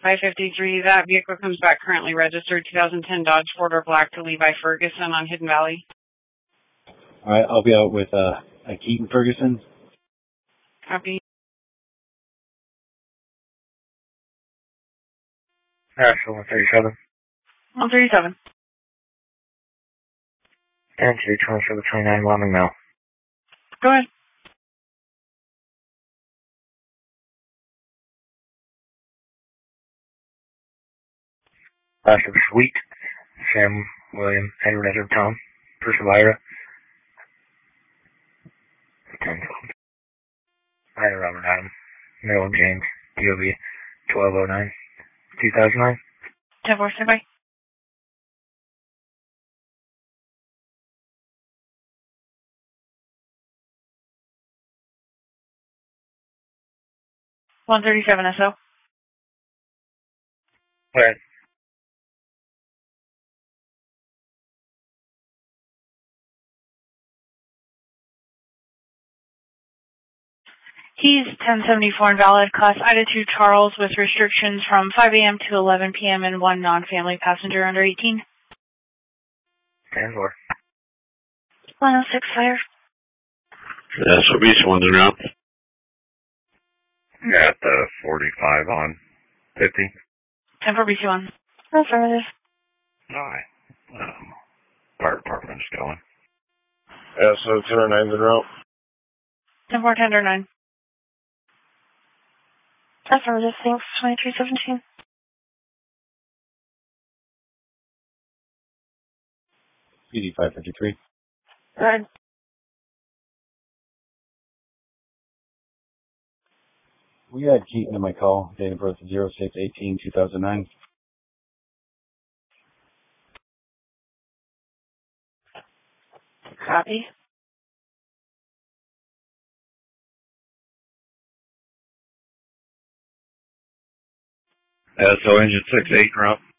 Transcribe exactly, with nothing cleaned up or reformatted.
five fifty-three, that vehicle comes back currently registered two thousand ten Dodge Ford or Black to Levi Ferguson on Hidden Valley. All right, I'll be out with uh, a Keaton Ferguson. Copy. National one thirty-seven. one thirty-seven. And two twenty-seven twenty-nine, Wyoming Mill. Go ahead. Last of Sweet, Sam, William, Edward, Edward, Tom, Bruce, Lyra. ten twelve. Ida, Robert, Adam, Maryland, James, D O B, twelve oh nine, two thousand nine. ten four, stand by. one thirty-seven S O. Go ahead. He's ten seventy-four invalid, class Ida two Charles with restrictions from five a.m. to eleven p.m. and one non-family passenger under eighteen. ten four. one oh six fire. S O B, someone's en route. At the forty-five on fifty. ten four B C one. Affirmative. Alright. Um, fire department's going. S O two oh nine's en route. ten four tender nine. Affirmative, thanks. twenty-three seventeen. P D five fifty-three. Go ahead. We had Keaton in my call, date of birth zero six eighteen two thousand nine. Copy. S O engine six eight route.